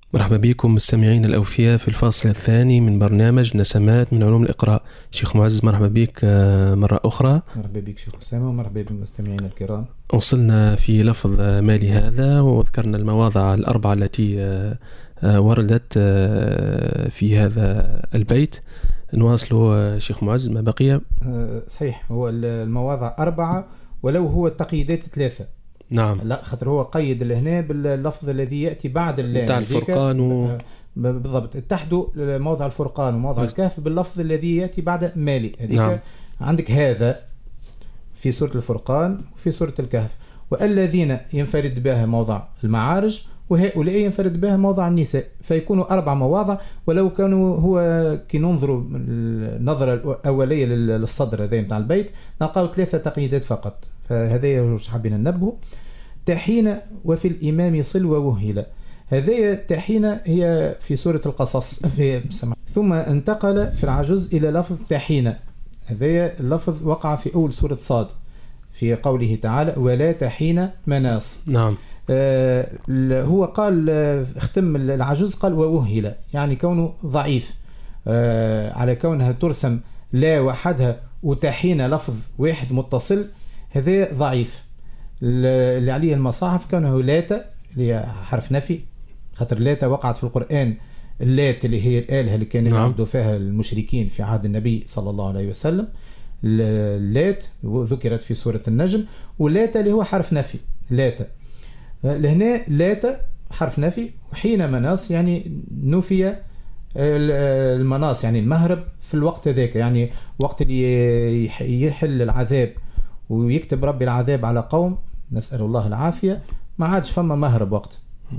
مرحبا بكم مستمعين الأوفياء في الفاصل الثاني من برنامج نسمات من علوم الإقراء. شيخ معز مرحبا بك مرة أخرى. مرحبا بك شيخ أسامة ومرحبا بالمستمعين الكرام. وصلنا في لفظ مالي هذا وذكرنا المواضع الأربعة التي وردت في هذا البيت. نواصل شيخ معز ما بقي. صحيح، هو المواضع 4 ولو هو التقييدات 3. نعم، لا خاطر هو قيد لهنا باللفظ الذي يأتي بعد اللام بتاع الفرقان بالضبط. اتحدوا موضع الفرقان وموضع الكهف باللفظ الذي يأتي بعد مالي. نعم. عندك هذا في سورة الفرقان وفي سورة الكهف، والذين ينفرد بها موضع المعارج، وهؤلاء ينفرد بها موضع النساء، فيكونوا 4 مواضع. ولو كانوا هو كي ننظروا النظرة الأولية للصدر هذا متاع البيت نلقاو 3 تقييدات فقط. فهذا واش حابين ننبهوا. تحين وفي الإمام صل ووهل، هذه تحين هي في سورة القصص ثم انتقل في العجز إلى لفظ تحين. هذا اللفظ وقع في أول سورة صاد في قوله تعالى ولا تحين مناص. نعم. هو قال اختم العجز قال ووهل، يعني كونه ضعيف على كونها ترسم لا وحدها وتحين لفظ واحد متصل، هذا ضعيف. اللي عليه المصاحف كونه لاتا اللي هي حرف نفي، خاطر لاتا وقعت في القرآن. اللات اللي هي الآلهة اللي كانوا يعبدوا فيها المشركين في عهد النبي صلى الله عليه وسلم. اللات ذكرت في سورة النجم، ولاتا اللي هو حرف نفي لاتا. لهنا لاتا حرف نفي، وحين مناص يعني نفي المناص يعني المهرب في الوقت ذاك، يعني وقت اللي يحل العذاب ويكتب ربي العذاب على قوم، نسأل الله العافية، ما عادش فما مهرب وقت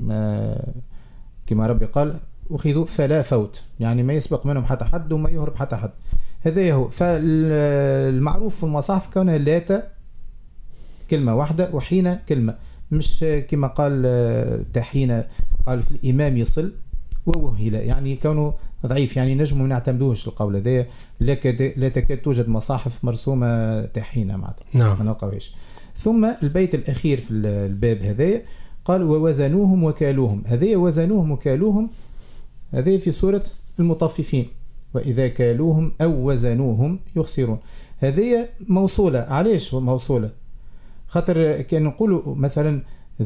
كما ربي قال أخذوا فلا فوت، يعني ما يسبق منهم حتى حد وما يهرب حتى حد. هذا هو. فالمعروف في المصاحف كونها لاتا كلمة واحدة وحين كلمة، مش كما قال تحين قال في الإمام يصل ووهل، يعني كونه ضعيف، يعني نجم ما نعتمدوش القول هذا. لا تكاد توجد مصاحف مرسومة تحين معناتها. نعم. ما نلقاوهاش. ثم البيت الأخير في الباب هذا قال ووزنوهم وكالوهم. هذا وزنوهم وكالوهم هذا في سورة المطففين، وإذا كالوهم أو وزنوهم يخسرون. هذه موصولة. علاش موصولة؟ خاطر كان نقولوا مثلا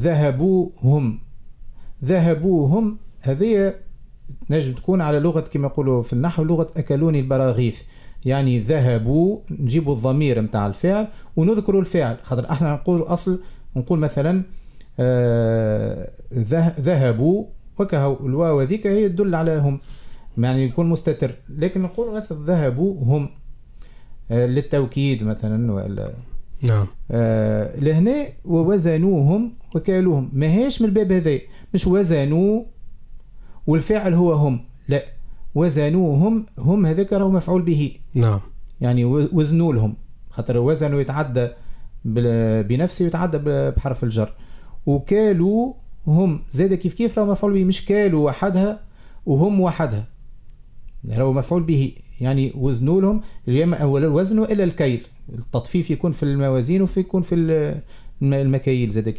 ذهبوهم هذه نجم تكون على لغة كما يقولوا في النحو لغة أكلوني البراغيث، يعني ذهبوا نجيبوا الضمير متاع الفعل ونذكروا الفعل. خاطر احنا نقول مثلا ذهبوا وكهو الواو ذيك هي تدل على هم، يعني يكون مستتر، لكن نقول مثلا ذهبوا هم للتوكيد مثلا ولا. نعم. لهنا ووزنوهم وكالوهم ما هيش من الباب هذا، مش وزنوا والفعل هو هم، لا وزنوهم هم هذاك راهو مفعول به. نعم. يعني وزنوا لهم، خاطر وزنوا يتعدى بنفسه يتعدى بحرف الجر. وكالوا هم زاد كيف راهو مفعول به، مش كالوا وحدها وهم وحدها، راهو مفعول به، يعني وزنوا لهم. ولا الوزن الا الكيل، التطفيف يكون في الموازين وفي يكون في المكاييل زاد